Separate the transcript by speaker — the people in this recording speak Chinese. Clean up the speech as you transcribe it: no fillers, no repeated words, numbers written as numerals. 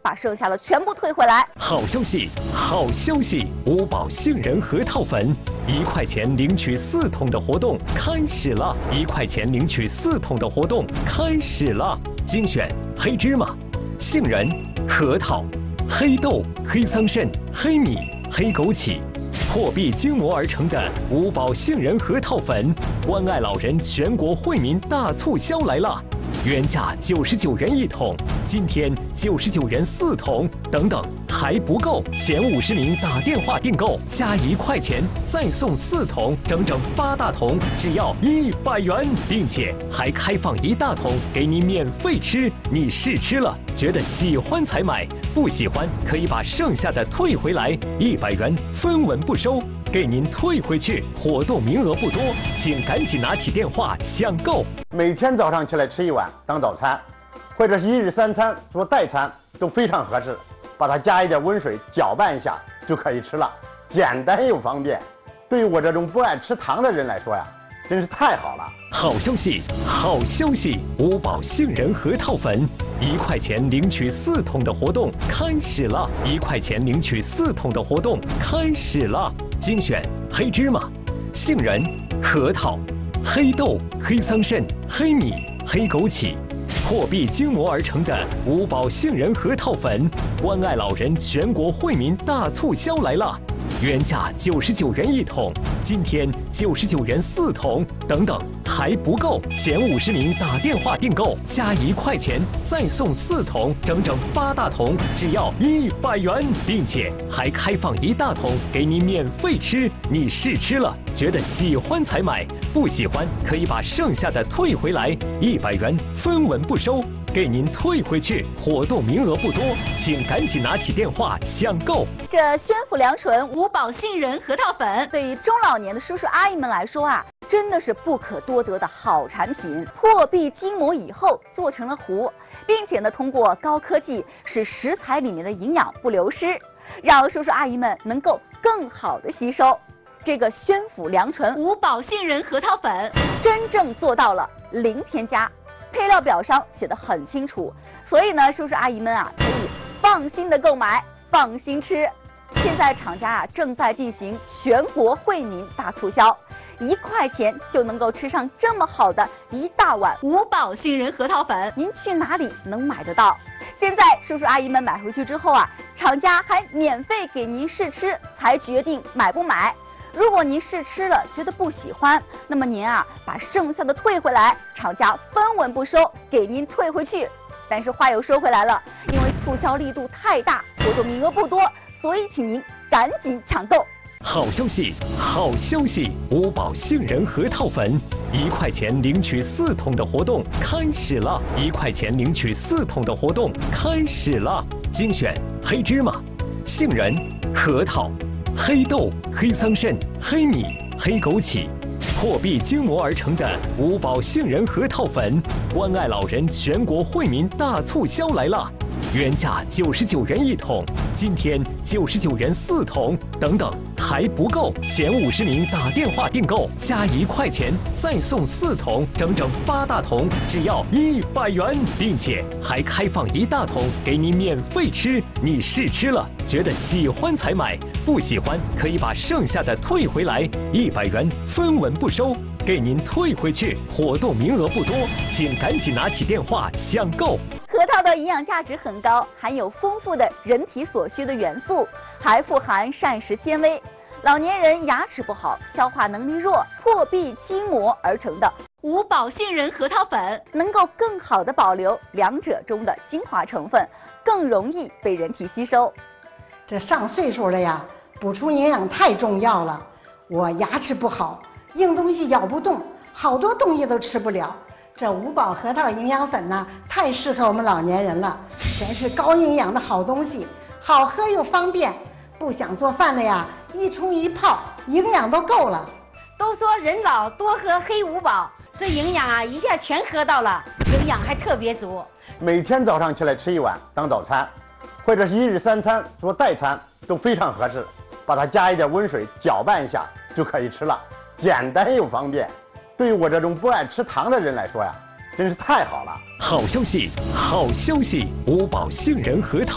Speaker 1: 把剩下的全部退回来。
Speaker 2: 好消息，好消息！五宝杏仁核桃粉，1块钱领取4桶的活动开始了！1块钱领取4桶的活动开始了！精选黑芝麻、杏仁、核桃、黑豆、黑桑葚、黑米、黑枸杞。 破壁精磨而成的五宝杏仁核桃粉，关爱老人全国惠民大促销来了！原价99元1桶，今天99元4桶，等等还不够，前50名打电话订购加1块钱再送4桶，整整8大桶，只要100元，并且还开放1大桶给你免费吃。你试吃了，觉得喜欢才买，不喜欢可以把剩下的退回来，100元分文不收。 给您退回去，活动名额不多，请赶紧拿起电话抢购。
Speaker 3: 每天早上起来吃一碗当早餐，或者是1日3餐做代餐都非常合适。把它加一点温水搅拌一下就可以吃了，简单又方便。对于我这种不爱吃糖的人来说呀，真是太好了！
Speaker 2: 好消息，好消息！五宝杏仁核桃粉，1块钱领取4桶的活动开始了！1块钱领取4桶的活动开始了！精选黑芝麻、杏仁、核桃、黑豆、黑桑葚、黑米、黑枸杞。 破壁精磨而成的五宝杏仁核桃粉，关爱老人全国惠民大促销来了！原价99元1桶，今天99元4桶，等等还不够，前50名打电话订购加1块钱再送4桶，整整8大桶，只要100元，并且还开放1大桶给你免费吃。你试吃了，觉得喜欢才买，不喜欢可以把剩下的退回来，100元分文不收。 给您退回去，活动名额不多，请赶紧拿起电话抢购。
Speaker 1: 这宣府良醇五宝杏仁核桃粉，对于中老年的叔叔阿姨们来说啊，真的是不可多得的好产品。破壁精磨以后做成了糊，并且呢，通过高科技使食材里面的营养不流失，让叔叔阿姨们能够更好的吸收。这个宣府良醇五宝杏仁核桃粉，真正做到了零添加。 配料表上写的很清楚，所以呢，叔叔阿姨们啊，可以放心的购买，放心吃。现在厂家啊正在进行全国惠民大促销，1块钱就能够吃上这么好的一大碗五宝杏仁核桃粉，您去哪里能买得到？现在叔叔阿姨们买回去之后啊，厂家还免费给您试吃，才决定买不买。 如果您试吃了觉得不喜欢，那么您啊把剩下的退回来，厂家分文不收，给您退回去。但是话又说回来了，因为促销力度太大，活动名额不多，所以请您赶紧抢购。
Speaker 2: 好消息，好消息！五宝杏仁核桃粉，1块钱领取4桶的活动开始了！1块钱领取4桶的活动开始了！精选黑芝麻、杏仁、核桃。 黑豆、黑桑葚、黑米、黑枸杞，破壁精磨而成的五宝杏仁核桃粉，关爱老人全国惠民大促销来了！原价99元1桶，今天99元4桶，等等还不够，前50名打电话订购加1块钱再送4桶，整整8大桶，只要100元，并且还开放1大桶给你免费吃。你试吃了，觉得喜欢才买，不喜欢可以把剩下的退回来，100元分文不收。 给您退回去，活动名额不多，请赶紧拿起电话抢购。
Speaker 1: 核桃的营养价值很高，含有丰富的人体所需的元素，还富含膳食纤维。老年人牙齿不好、消化能力弱，破壁精磨而成的五宝杏仁核桃粉，能够更好的保留两者中的精华成分，更容易被人体吸收。
Speaker 4: 这上岁数了呀，补充营养太重要了。我牙齿不好。 硬东西咬不动，好多东西都吃不了。这五宝核桃营养粉呢，太适合我们老年人了，全是高营养的好东西，好喝又方便。不想做饭了呀，一冲一泡，营养都够了。
Speaker 5: 都说人老多喝黑五宝，这营养啊一下全喝到了，营养还特别足。
Speaker 3: 每天早上起来吃一碗当早餐，或者是1日3餐做代餐都非常合适。把它加一点温水搅拌一下就可以吃了。 简单又方便，对于我这种不爱吃糖的人来说呀，真是太好了！
Speaker 2: 好消息，好消息！五宝杏仁核桃。